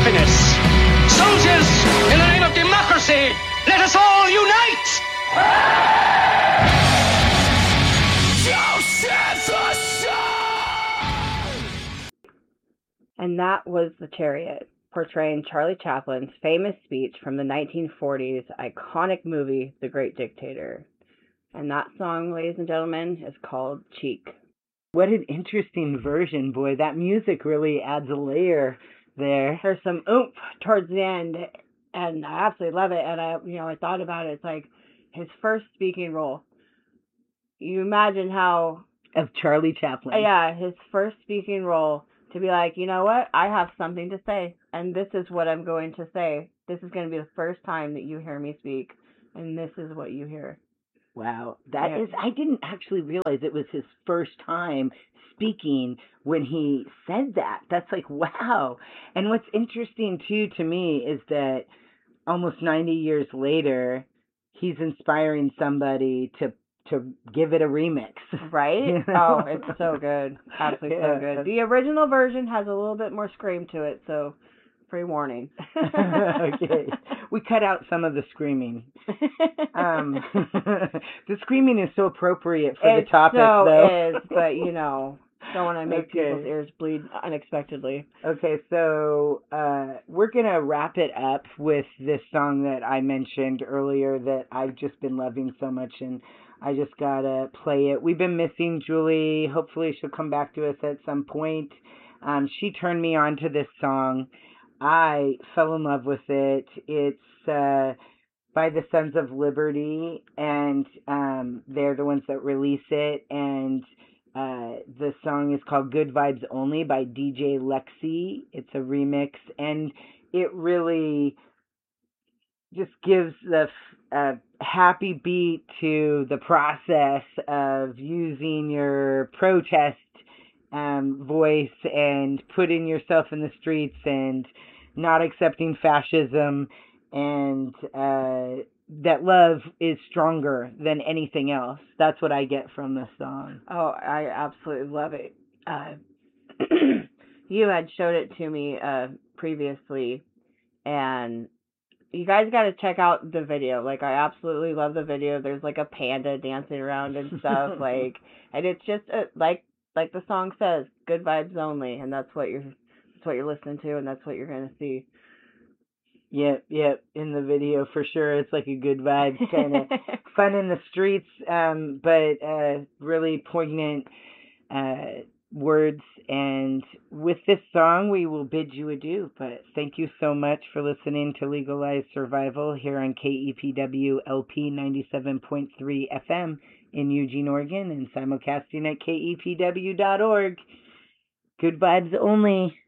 happiness. Soldiers, in the name of democracy, let us all unite! And that was The Chariot, portraying Charlie Chaplin's famous speech from the 1940s iconic movie, The Great Dictator. And that song, ladies and gentlemen, is called Cheek. What an interesting version, boy. That music really adds a layer there. There's some oomph towards the end, and I absolutely love it. And I thought about it. It's like his first speaking role. You imagine how... Of Charlie Chaplin. Yeah, his first speaking role, to be like, you know what? I have something to say, and this is what I'm going to say. This is going to be the first time that you hear me speak, and this is what you hear. Wow. I didn't actually realize it was his first time speaking when he said that. That's like, wow. And what's interesting, too, to me is that almost 90 years later, he's inspiring somebody to give it a remix. Right? You know? Oh, it's so good. Absolutely so good. The original version has a little bit more scream to it, so pre-warning. Okay. We cut out some of the screaming. The screaming is so appropriate for the topic, though. It is, but, don't want to make people's ears bleed unexpectedly. Okay, so we're going to wrap it up with this song that I mentioned earlier that I've just been loving so much, and I just got to play it. We've been missing Julie. Hopefully she'll come back to us at some point. She turned me on to this song. I fell in love with it. It's by the Sons of Liberty, and they're the ones that release it, and the song is called Good Vibes Only by DJ Lexi. It's a remix, and it really just gives the happy beat to the process of using your protest voice and putting yourself in the streets and not accepting fascism, and that love is stronger than anything else. That's what I get from this song. Oh, I absolutely love it. You had showed it to me previously, and you guys got to check out the video. Like, I absolutely love the video. There's like a panda dancing around and stuff. And it's just like the song says, good vibes only, and that's what you're listening to, and that's what you're gonna see. Yep. In the video, for sure, it's like a good vibe, kind of fun in the streets, but really poignant words. And with this song, we will bid you adieu. But thank you so much for listening to Legalized Survival here on KEPW LP 97.3 FM in Eugene, Oregon, and simulcasting at kepw.org. Good vibes only.